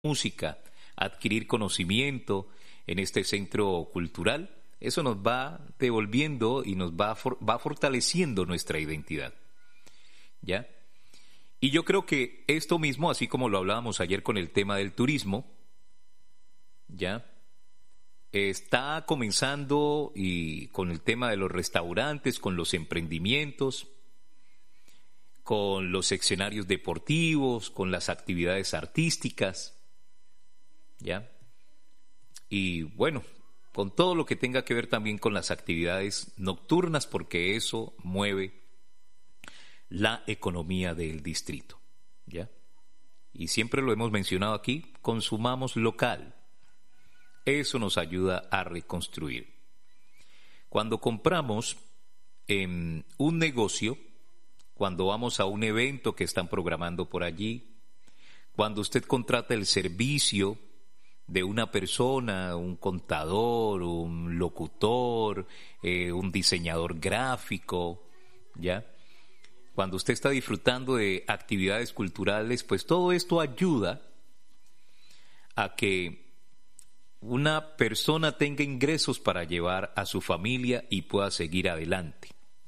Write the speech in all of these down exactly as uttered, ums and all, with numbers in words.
música, adquirir conocimiento en este centro cultural, eso nos va devolviendo y nos va, for- va fortaleciendo nuestra identidad, ¿ya? Y yo creo que esto mismo, así como lo hablábamos ayer con el tema del turismo, ¿ya? Está comenzando y con el tema de los restaurantes, con los emprendimientos, con los seccionarios deportivos, con las actividades artísticas, ¿ya? Y bueno, con todo lo que tenga que ver también con las actividades nocturnas, porque eso mueve la economía del distrito, ¿ya? Y siempre lo hemos mencionado aquí, consumamos local. Eso nos ayuda a reconstruir. Cuando compramos en un negocio, cuando vamos a un evento que están programando por allí, cuando usted contrata el servicio de una persona, un contador, un locutor, eh, un diseñador gráfico, ¿ya? Cuando usted está disfrutando de actividades culturales, pues todo esto ayuda a que una persona tenga ingresos para llevar a su familia y pueda seguir adelante.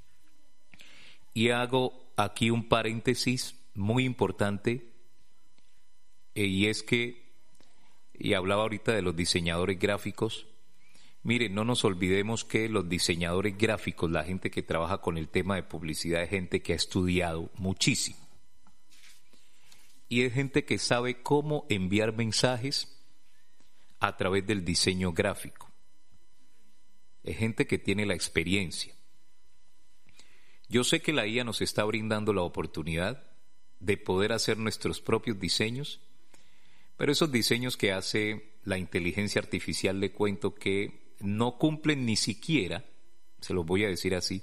Y hago aquí un paréntesis muy importante, eh, y es que, y hablaba ahorita de los diseñadores gráficos. Miren, no nos olvidemos que los diseñadores gráficos, la gente que trabaja con el tema de publicidad, es gente que ha estudiado muchísimo. Y es gente que sabe cómo enviar mensajes a través del diseño gráfico. Es gente que tiene la experiencia. Yo sé que la I A nos está brindando la oportunidad de poder hacer nuestros propios diseños, pero esos diseños que hace la inteligencia artificial, le cuento que no cumplen ni siquiera, se los voy a decir así,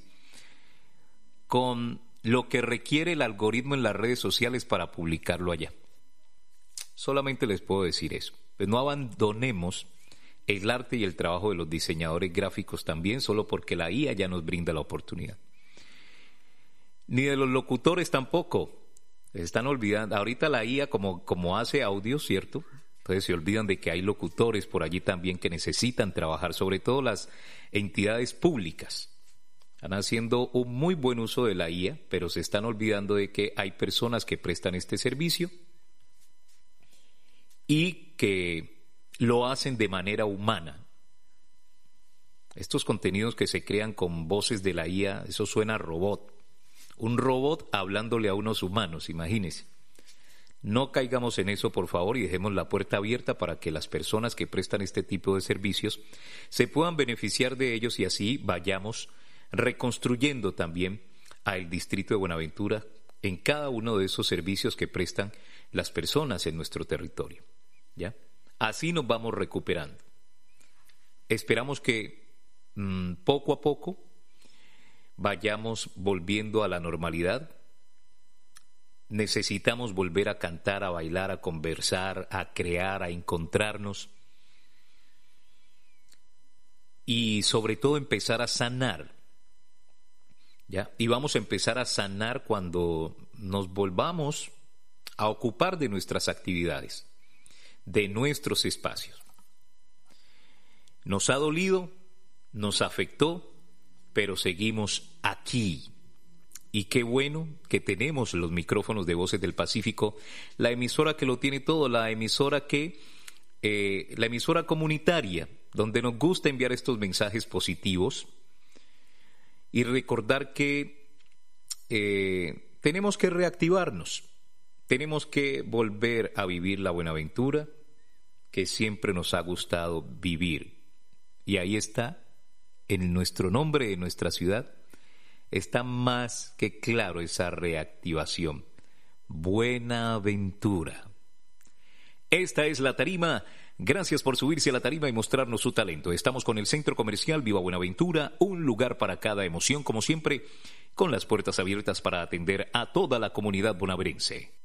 con lo que requiere el algoritmo en las redes sociales para publicarlo allá. Solamente les puedo decir eso. Pues no abandonemos el arte y el trabajo de los diseñadores gráficos también, solo porque la I A ya nos brinda la oportunidad. Ni de los locutores tampoco. Se están olvidando. Ahorita la I A como, como hace audio, ¿cierto? Entonces se olvidan de que hay locutores por allí también que necesitan trabajar, sobre todo las entidades públicas. Están haciendo un muy buen uso de la I A, pero se están olvidando de que hay personas que prestan este servicio y que lo hacen de manera humana. Estos contenidos que se crean con voces de la I A, eso suena a robot. Un robot hablándole a unos humanos, imagínense. No caigamos en eso, por favor, y dejemos la puerta abierta para que las personas que prestan este tipo de servicios se puedan beneficiar de ellos y así vayamos reconstruyendo también al distrito de Buenaventura en cada uno de esos servicios que prestan las personas en nuestro territorio, ¿ya? Así nos vamos recuperando. Esperamos que mmm, poco a poco vayamos volviendo a la normalidad. Necesitamos volver a cantar, a bailar, a conversar, a crear, a encontrarnos y sobre todo empezar a sanar, ¿ya? Y vamos a empezar a sanar cuando nos volvamos a ocupar de nuestras actividades, de nuestros espacios. Nos ha dolido, nos afectó, pero seguimos aquí. Y qué bueno que tenemos los micrófonos de Voces del Pacífico, la emisora que lo tiene todo, la emisora que, eh, la emisora comunitaria, donde nos gusta enviar estos mensajes positivos y recordar que eh, tenemos que reactivarnos, tenemos que volver a vivir la Buenaventura que siempre nos ha gustado vivir. Y ahí está, en nuestro nombre, en nuestra ciudad, está más que claro esa reactivación. Buenaventura. Esta es la tarima. Gracias por subirse a la tarima y mostrarnos su talento. Estamos con el Centro Comercial Viva Buenaventura, un lugar para cada emoción, como siempre, con las puertas abiertas para atender a toda la comunidad bonaverense.